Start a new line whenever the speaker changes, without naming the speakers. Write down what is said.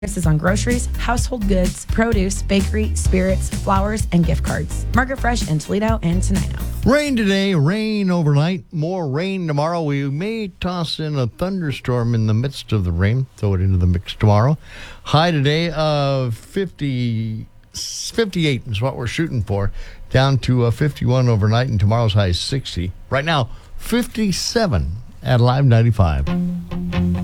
Prices on groceries, household goods, produce, bakery, spirits, flowers, and gift cards. Market Fresh in Toledo and Tenino.
Rain today, rain overnight, more rain tomorrow. We may toss in a thunderstorm in the midst of the rain, throw it into the mix tomorrow. High today of 58 is what we're shooting for, down to 51 overnight, and tomorrow's high is 60. Right now, 57 at Live 95.